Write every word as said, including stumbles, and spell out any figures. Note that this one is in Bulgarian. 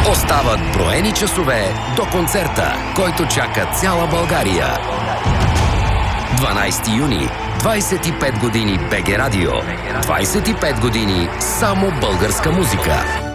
Остават броени часове до концерта, който чака цяла България. дванайсети юни, двайсет и пет години БГ Радио. двайсет и пет години само българска музика.